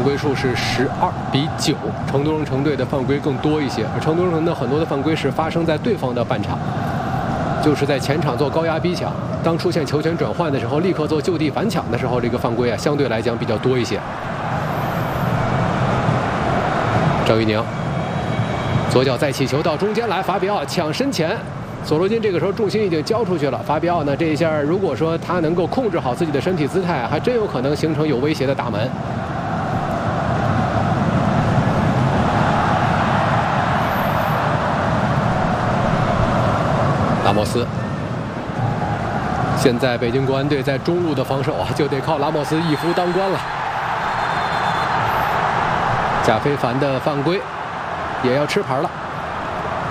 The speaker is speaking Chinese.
规数是12-9，成都蓉城队的犯规更多一些。而成都蓉城的很多的犯规是发生在对方的半场，就是在前场做高压逼抢，当出现球权转换的时候，立刻做就地反抢的时候，这个犯规啊相对来讲比较多一些。赵玉宁左脚再起球到中间来，法比奥抢身前。 索罗金这个时候重心已经交出去了，法比奥呢这一下如果说他能够控制好自己的身体姿态，还真有可能形成有威胁的大门。拉莫斯，现在北京国安队在中路的防守啊，就得靠拉莫斯一夫当关了。贾非凡的犯规也要吃牌了。